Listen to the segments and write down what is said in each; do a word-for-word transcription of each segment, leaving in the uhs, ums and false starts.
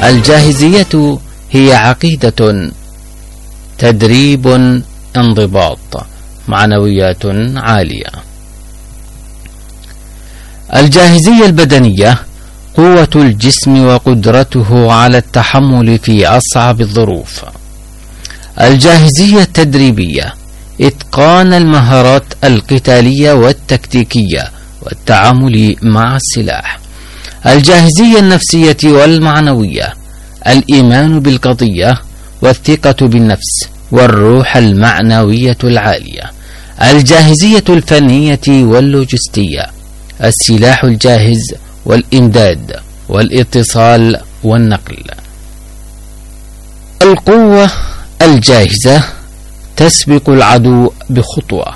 الجاهزية هي عقيدة، تدريب، انضباط، معنويات عالية. الجاهزية البدنية قوة الجسم وقدرته على التحمل في أصعب الظروف. الجاهزية التدريبية إتقان المهارات القتالية والتكتيكية والتعامل مع السلاح. الجاهزية النفسية والمعنوية الإيمان بالقضية والثقة بالنفس والروح المعنوية العالية. الجاهزية الفنية واللوجستية السلاح الجاهز والإمداد والاتصال والنقل. القوة الجاهزة تسبق العدو بخطوة.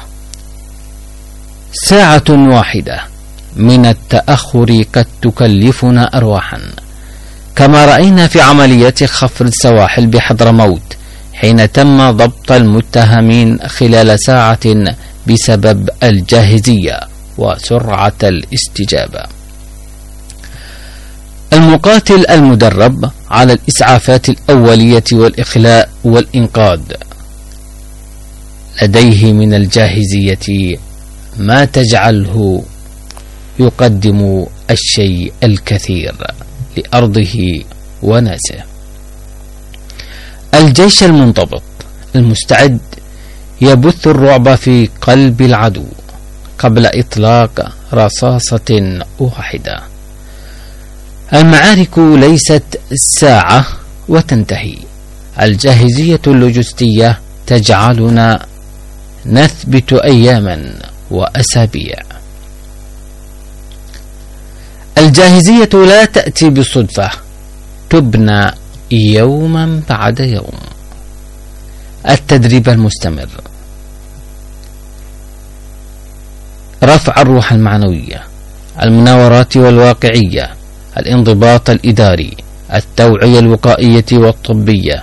ساعة واحدة من التأخر قد تكلفنا أرواحا، كما رأينا في عملية خفر السواحل بحضرموت حين تم ضبط المتهمين خلال ساعة بسبب الجاهزية وسرعة الاستجابة. المقاتل المدرب على الإسعافات الأولية والإخلاء والإنقاذ لديه من الجاهزية ما تجعله يقدم الشيء الكثير لأرضه وناسه. الجيش المنضبط المستعد يبث الرعب في قلب العدو قبل إطلاق رصاصة واحدة. المعارك ليست ساعة وتنتهي. الجاهزية اللوجستية تجعلنا نثبت أياما وأسابيع. الجاهزية لا تأتي بالصدفة، تبنى يوما بعد يوم. التدريب المستمر، رفع الروح المعنوية، المناورات والواقعية، الانضباط الإداري، التوعية الوقائية والطبية.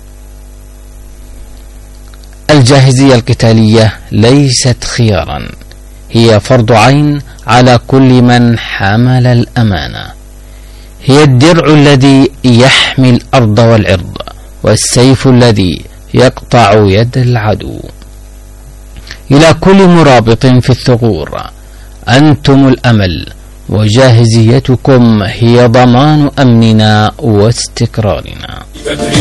الجاهزية القتالية ليست خيارا، هي فرض عين على كل من حمل الأمانة. هي الدرع الذي يحمي الأرض والعرض، والسيف الذي يقطع يد العدو. إلى كل مرابط في الثغور، أنتم الأمل، وجاهزيتكم هي ضمان أمننا واستقرارنا.